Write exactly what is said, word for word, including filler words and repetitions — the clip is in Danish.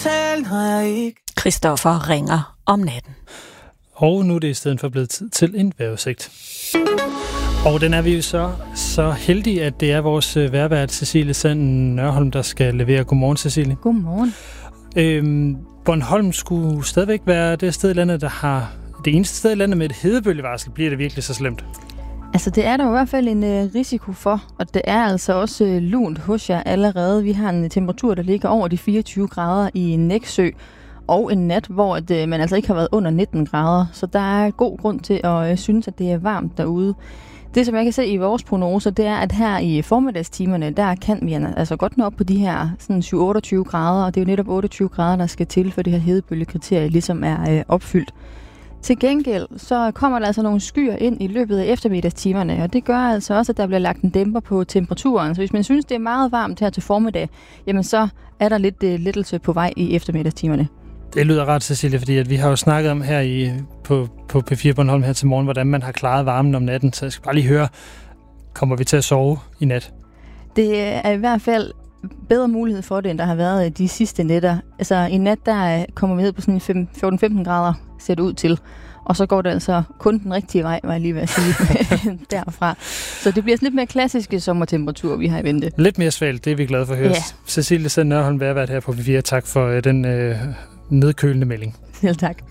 tale, når jeg ikke. Christoffer ringer om natten. Og nu er det i stedet for blevet tid til en vejrudsigt. Og den er vi jo så, så heldige, at det er vores vejrvært Cecilie Sand Nørholm, der skal levere. Godmorgen, Cecilie. Godmorgen. Øhm, Bornholm skulle stadigvæk være det sted i landet, der har det eneste sted i landet med et hedebølgevarsel. Bliver det virkelig så slemt? Altså, det er der i hvert fald en øh, risiko for, og det er altså også øh, lunt hos jer allerede. Vi har en temperatur, der ligger over de fireogtyve grader i Nexø, og en nat, hvor at, øh, man altså ikke har været under nitten grader. Så der er god grund til at øh, synes, at det er varmt derude. Det, som jeg kan se i vores prognoser, det er, at her i formiddagstimerne, der kan vi altså godt nå op på de her sådan syv til otteogtyve grader, og det er jo netop otteogtyve grader, der skal til, for det her hedebølgekriterie ligesom er øh, opfyldt. Til gengæld, så kommer der altså nogle skyer ind i løbet af eftermiddagstimerne, og det gør altså også, at der bliver lagt en dæmper på temperaturen. Så hvis man synes, det er meget varmt her til formiddag, jamen så er der lidt uh, lettelse på vej i eftermiddagstimerne. Det lyder ret, Cecilie, fordi at vi har jo snakket om her i, på, på P fire Bornholm her til morgen, hvordan man har klaret varmen om natten. Så jeg skal bare lige høre, kommer vi til at sove i nat? Det er i hvert fald bedre mulighed for det, end der har været de sidste nætter. Altså i nat, der kommer vi ned på sådan fjorten til femten grader, ser det ud til. Og så går det altså kun den rigtige vej, var jeg lige ved at sige, derfra. Så det bliver sådan lidt mere klassiske sommertemperatur, vi har i vente. Lidt mere svalt, det er vi glade for at høre. Ja. Cecilie Sand Nørholm, vejrvært her på P fire. Tak for øh, den øh, nedkølende melding. Selv tak.